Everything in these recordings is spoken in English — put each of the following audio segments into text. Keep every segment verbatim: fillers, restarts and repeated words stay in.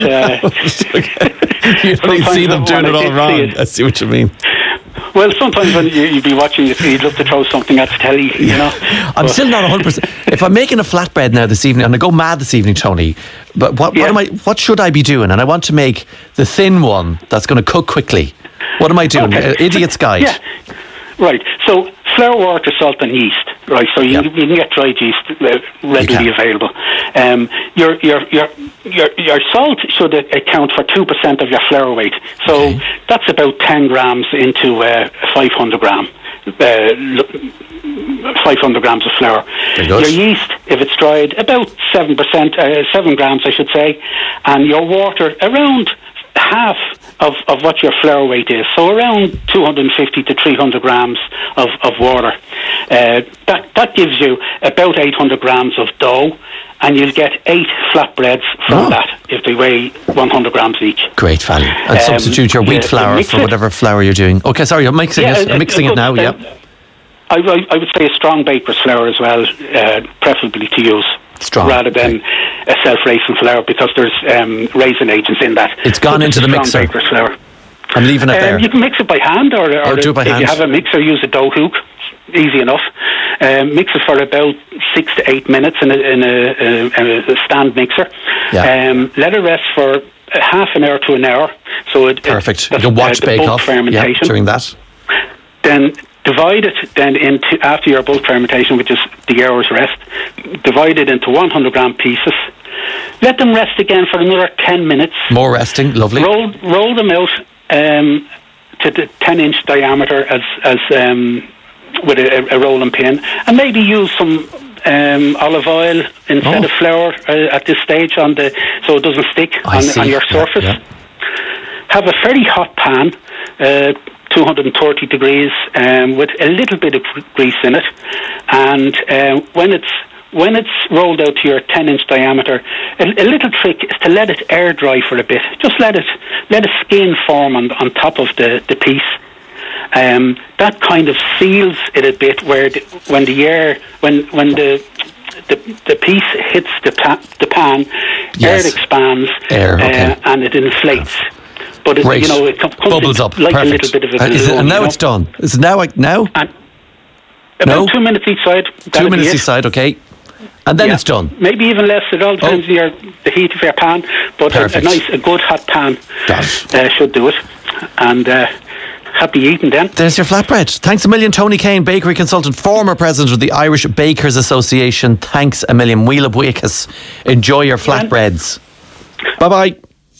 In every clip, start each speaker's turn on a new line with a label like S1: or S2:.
S1: Uh,
S2: you only see them doing it all wrong. It. I see what you mean.
S1: Well, sometimes when you, you'd be watching it, you'd love to throw something at the telly, you know.
S2: I'm but. still not one hundred percent. If I'm making a flatbread now this evening, and I go mad this evening, Tony, but what, yeah. what am I? What should I be doing? And I want to make the thin one that's going to cook quickly. What am I doing? Okay. Uh, idiot's guide.
S1: Yeah. Right. So flour, water, salt, and yeast. Right. So you, yep. you can get dried yeast uh, readily available. Um, your your your your your salt should account for two percent of your flour weight. So okay. that's about ten grams into uh, five hundred gram. Uh, five hundred grams of flour. Your yeast, if it's dried, about seven percent, uh, seven grams, I should say, and your water around half of, of what your flour weight is, so around two hundred fifty to three hundred grams of, of water. Uh, that, that gives you about eight hundred grams of dough, and you'll get eight flatbreads from oh. that if they weigh one hundred grams each.
S2: Great value. And um, substitute your wheat yeah, flour for whatever it. flour you're doing. Okay, sorry, I'm mixing yeah, it. I'm mixing it now, yeah.
S1: I, I, I would say a strong baker's flour as well, uh, preferably to use.
S2: Strong.
S1: Rather than okay. a self-raising flour, because there's um, raising agents in that.
S2: It's gone into the mixer.
S1: Baker's flour.
S2: I'm leaving it um, there.
S1: You can mix it by hand, or, or,
S2: or do it by
S1: if
S2: hand.
S1: you have a mixer, use a dough hook. Easy enough. Um, mix it for about six to eight minutes in a, in a, a, a stand mixer. Yeah. Um, let it rest for half an hour to an hour. So it,
S2: perfect.
S1: It,
S2: you can watch
S1: uh,
S2: bake off
S1: fermentation.
S2: Yeah, during that.
S1: Then divide it then into, after your bulk fermentation, which is the hour's rest, divide it into one hundred gram pieces. Let them rest again for another ten minutes.
S2: More resting, lovely.
S1: Roll, roll them out um, to the ten inch diameter as as um, with a, a rolling pin, and maybe use some um, olive oil instead
S2: oh.
S1: of flour uh, at this stage on the so it doesn't stick on, on your surface. Yeah, yeah. Have a very hot pan. Uh, two hundred thirty degrees um, with a little bit of grease in it, and uh, when it's when it's rolled out to your ten inch diameter, a, a little trick is to let it air dry for a bit. Just let it let a skin form on on top of the the piece. Um, that kind of seals it a bit, where the, when the air when when the the, the piece hits the pa- the pan,
S2: yes.
S1: air expands
S2: air, okay.
S1: uh, and it inflates. But it, you know, it comes
S2: bubbles up,
S1: like
S2: perfect.
S1: a little bit of a balloon.
S2: Uh, is it, and now
S1: you know?
S2: it's done. Is it now? Like, now?
S1: And about
S2: no?
S1: two minutes each side.
S2: Two minutes each side, okay. And then
S1: yeah.
S2: it's done.
S1: Maybe even less. It all depends on oh. your the heat of your pan. But a, a nice, a good hot pan uh, should do it. And uh, happy eating then.
S2: There's your flatbread. Thanks a million, Tony Kane, bakery consultant, former president of the Irish Bakers Association. Thanks a million. Wheel of Wickus. Enjoy your flatbreads. Bye bye.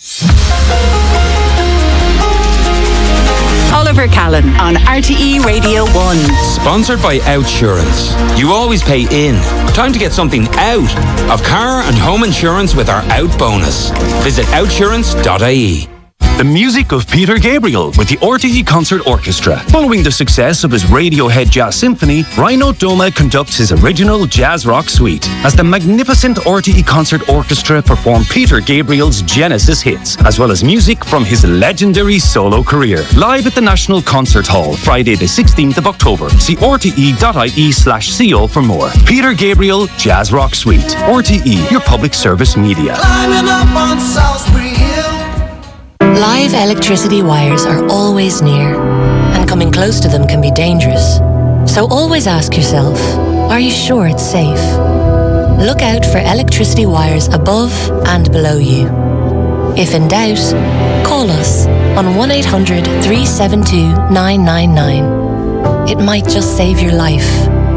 S3: Oliver Callan on R T E Radio one.
S4: Sponsored by Outsurance. You always pay in. Time to get something out of car and home insurance with our Out bonus. Visit outsurance dot I E.
S5: The music of Peter Gabriel with the R T E Concert Orchestra. Following the success of his Radiohead Jazz Symphony, Rhino Doma conducts his original jazz rock suite as the magnificent R T E Concert Orchestra perform Peter Gabriel's Genesis hits, as well as music from his legendary solo career. Live at the National Concert Hall, Friday the sixteenth of October. See R T E dot I E slash C O for more. Peter Gabriel Jazz Rock Suite. R T E, your public service media.
S6: Climbing up on Salisbury Hill.
S7: Live electricity wires are always near, and coming close to them can be dangerous. So always ask yourself, are you sure it's safe? Look out for electricity wires above and below you. If in doubt, call us on one eight hundred, three seven two, nine nine nine. It might just save your life.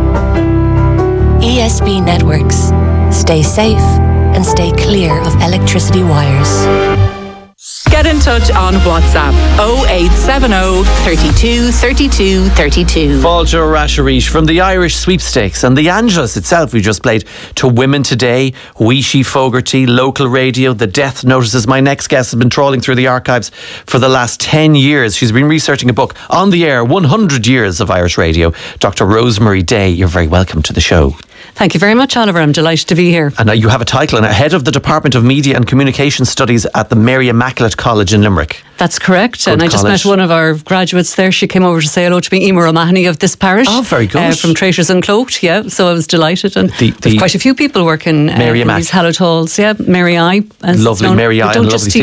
S7: E S B Networks. Stay safe and stay clear of electricity wires.
S3: Get in touch on WhatsApp oh eight seven oh, thirty-two, thirty-two, thirty-two.
S2: Fáilte Rasharish from the Irish Sweepstakes and the Angelus itself. We just played To Women Today, Weeshy Fogarty, local radio, the death notices. My next guest has been trawling through the archives for the last ten years. She's been researching a book on the air, one hundred years of Irish radio. Doctor Rosemary Day, you're very welcome to the show.
S8: Thank you very much, Oliver. I'm delighted to be here.
S2: And uh, you have a title, and head of the Department of Media and Communication Studies at the Mary Immaculate College in Limerick.
S8: That's correct.
S2: Good
S8: and I just
S2: college.
S8: met one of our graduates there. She came over to say hello to me, Emer O'Mahony of this parish.
S2: Oh, very good.
S8: Uh, from Traitors and Cloaked, yeah. So I was delighted. And
S2: The- the-
S8: there's quite a few people working uh,
S2: Mary
S8: in
S2: Mac.
S8: these hallowed halls. Yeah, Mary I. as it's
S2: Lovely
S8: known.
S2: Mary
S8: But
S2: I
S8: don't
S2: and
S8: just
S2: lovely